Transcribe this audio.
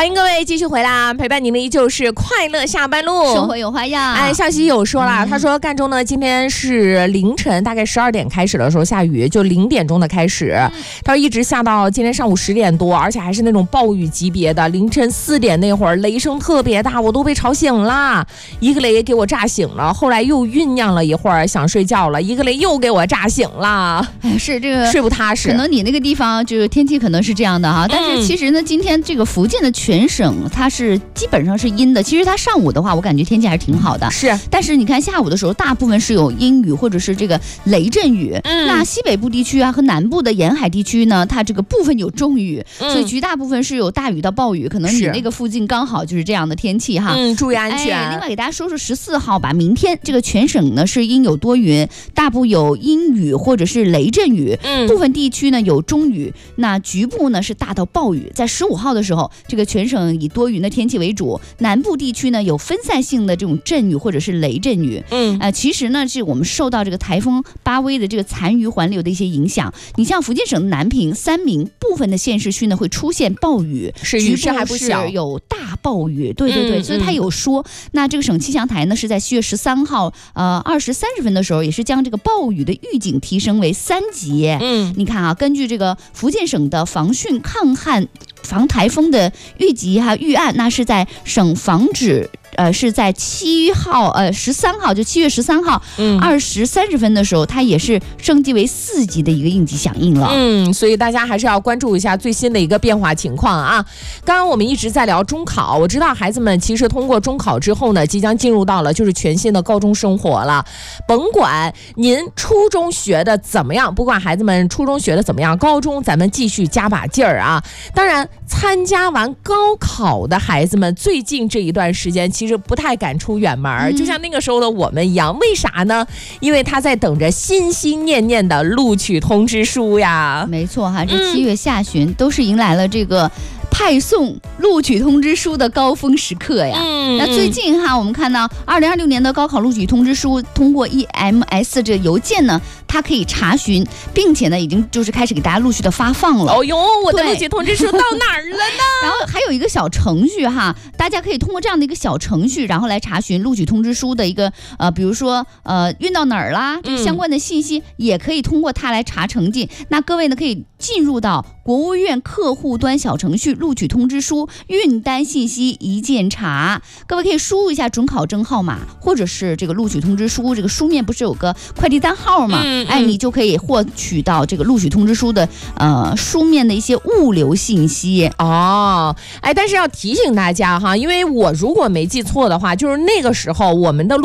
欢迎各位继续回来，陪伴您的依旧是快乐下班路， 生活有花样。 笑喜有说了，他说赣州呢今天是凌晨大概12点开始的时候下雨，就0点钟的开始，他说一直下到今天上午10点多，而且还是那种暴雨级别的。凌晨4点那会儿雷声特别大，我都被吵醒了，一个雷给我炸醒了，后来又酝酿了一会儿想睡觉了，一个雷又给我炸醒了。 是这个睡不踏实， 可能你那个地方就是天气可能是这样的哈，但是其实呢，今天这个福建的全省它是基本上是阴的。其实它上午的话，我感觉天气还是挺好的， 是。 但是你看下午的时候，大部分是有阴雨或者是这个雷阵雨。那西北部地区啊和南部的沿海地区呢，它这个部分有重雨，所以绝大部分是有大雨到暴雨。可能你那个附近刚好就是这样的天气哈。 注意安全。 另外给大家说说14号吧，明天这个全省呢是阴有多云，大部有阴雨或者是雷阵雨，部分地区呢有中雨，那局部呢是大到暴雨。在15号的时候，这个全省以多云的天气为主，南部地区呢有分散性的这种阵雨或者是雷阵雨。其实呢是我们受到这个台风巴威的这个残余环流的一些影响。你像福建省南平、三明部分的县市区呢会出现暴雨， 雨势还不小， 有大暴雨。对，所以他有说，那这个省气象台呢是在7月13号20时30分的时候，也是将这个暴雨的预警提升为3级。你看啊，根据这个福建省的防汛抗旱防台风的预级预案，那是在省防止是在13号，就7月13号20时30分的时候，它也是升级为4级的一个应急响应了。 所以大家还是要关注一下最新的一个变化情况啊。刚刚我们一直在聊中考，我知道孩子们其实通过中考之后呢，即将进入到了就是全新的高中生活了。甭管您初中学的怎么样，不管孩子们初中学的怎么样，高中咱们继续加把劲儿啊。当然，参加完高考的孩子们，最近这一段时间其实不太敢出远门，就像那个时候的我们一样。为啥呢？因为他在等着心心念念的录取通知书呀。 没错哈，这7月下旬都是迎来了这个派送录取通知书的高峰时刻呀。那最近哈，我们看到2026年的高考录取通知书通过 EMS 这邮件呢，它可以查询，并且呢已经就是开始给大家陆续的发放了。 哦哟，我的录取通知书到哪儿了呢？ 然后还有一个小程序哈，大家可以通过这样的一个小程序，然后来查询录取通知书的一个比如说运到哪儿啦，这个相关的信息也可以通过它来查成绩。那各位呢可以进入到国务院客户端小程序录取通知书运单信息一键查，各位可以输入一下准考证号码，或者是这个录取通知书这个书面不是有个快递单号吗？你就可以获取到这个录取通知书的书面的一些物流信息。 但是要提醒大家哈，因为我如果没记错的话，就是那个时候我们的